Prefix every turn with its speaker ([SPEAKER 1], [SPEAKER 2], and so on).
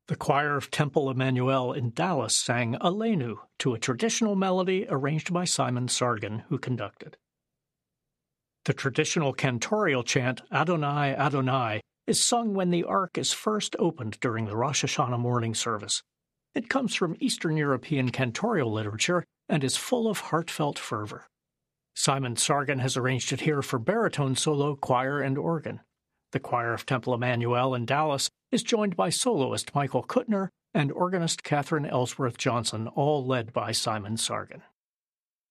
[SPEAKER 1] The choir of Temple Emmanuel in Dallas sang Aleinu to a traditional melody arranged by Simon Sargent, who conducted. The traditional cantorial chant Adonai, Adonai is sung when the Ark is first opened during the Rosh Hashanah morning service. It comes from Eastern European cantorial literature and is full of heartfelt fervor. Simon Sargent has arranged it here for baritone solo, choir, and organ. The choir of Temple Emmanuel in Dallas is joined by soloist Michael Kuttner and organist Catherine Ellsworth Johnson, all led by Simon Sargent.